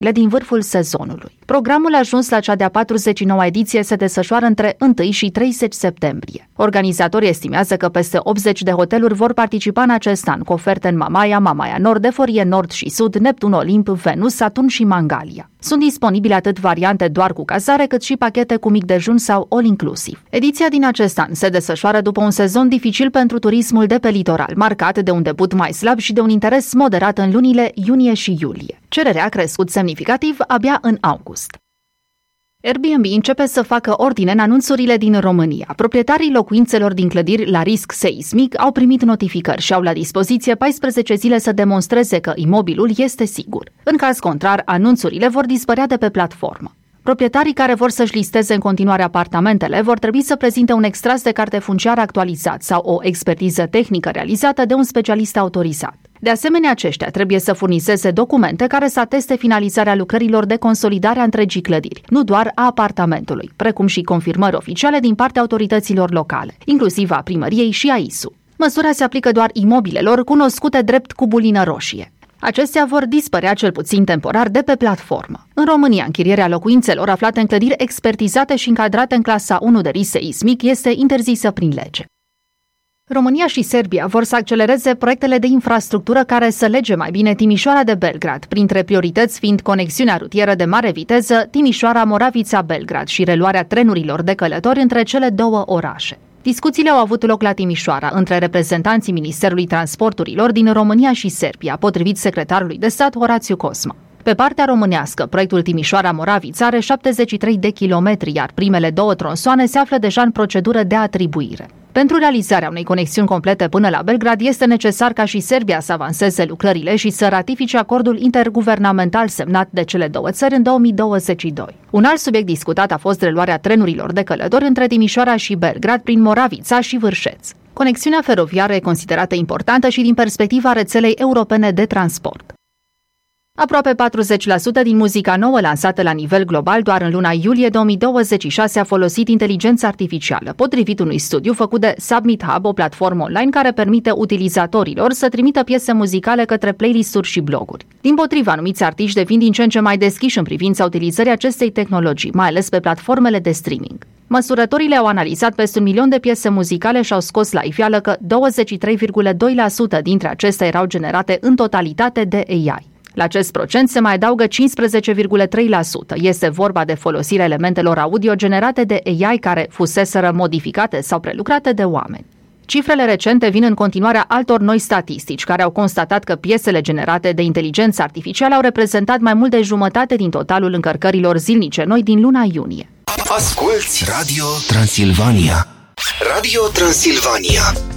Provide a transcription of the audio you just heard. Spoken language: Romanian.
din vârful sezonului. Programul ajuns la cea de-a 49-a ediție se desfășoară între 1 și 30 septembrie. Organizatorii estimează că peste 80 de hoteluri vor participa în acest an, cu oferte în Mamaia, Mamaia Nord, Eforie Nord și Sud, Neptun Olimp, Venus, Saturn și Mangalia. Sunt disponibile atât variante doar cu cazare, cât și pachete cu mic dejun sau all-inclusiv. Ediția din acest an se desfășoară după un sezon dificil pentru turismul de pe litoral, marcat de un debut mai slab și de un interes moderat în lunile iunie și iulie. Cererea a crescut semnificativ abia în august. Airbnb începe să facă ordine în anunțurile din România. Proprietarii locuințelor din clădiri la risc seismic au primit notificări și au la dispoziție 14 zile să demonstreze că imobilul este sigur. În caz contrar, anunțurile vor dispărea de pe platformă. Proprietarii care vor să-și listeze în continuare apartamentele vor trebui să prezinte un extras de carte funciară actualizat sau o expertiză tehnică realizată de un specialist autorizat. De asemenea, aceștia trebuie să furnizeze documente care să ateste finalizarea lucrărilor de consolidare a întregii clădiri, nu doar a apartamentului, precum și confirmări oficiale din partea autorităților locale, inclusiv a primăriei și a ISU. Măsura se aplică doar imobilelor cunoscute drept cu bulină roșie. Acestea vor dispărea cel puțin temporar de pe platformă. În România, închirierea locuințelor aflate în clădiri expertizate și încadrate în clasa 1 de risc seismic este interzisă prin lege. România și Serbia vor să accelereze proiectele de infrastructură care să lege mai bine Timișoara de Belgrad, printre priorități fiind conexiunea rutieră de mare viteză Timișoara-Moravița-Belgrad și reluarea trenurilor de călători între cele două orașe. Discuțiile au avut loc la Timișoara între reprezentanții Ministerului Transporturilor din România și Serbia, potrivit secretarului de stat Horațiu Cosma. Pe partea românească, proiectul Timișoara-Moravița are 73 de kilometri, iar primele două tronsoane se află deja în procedură de atribuire. Pentru realizarea unei conexiuni complete până la Belgrad este necesar ca și Serbia să avanseze lucrările și să ratifice acordul interguvernamental semnat de cele două țări în 2022. Un alt subiect discutat a fost reluarea trenurilor de călători între Timișoara și Belgrad prin Moravița și Vârșeț. Conexiunea feroviară e considerată importantă și din perspectiva rețelei europene de transport. Aproape 40% din muzica nouă lansată la nivel global doar în luna iulie 2026 a folosit inteligența artificială, potrivit unui studiu făcut de Submit Hub, o platformă online care permite utilizatorilor să trimită piese muzicale către playlist-uri și bloguri. Dimpotrivă, anumiți artiști devin din ce în ce mai deschiși în privința utilizării acestei tehnologii, mai ales pe platformele de streaming. Măsurătorile au analizat peste 1 milion de piese muzicale și au scos la iveală că 23,2% dintre acestea erau generate în totalitate de AI. La acest procent se mai adaugă 15,3%. Este vorba de folosirea elementelor audio generate de AI care fuseseră modificate sau prelucrate de oameni. Cifrele recente vin în continuarea altor noi statistici care au constatat că piesele generate de inteligență artificială au reprezentat mai mult de jumătate din totalul încărcărilor zilnice noi din luna iunie. Asculți Radio Transilvania. Radio Transilvania.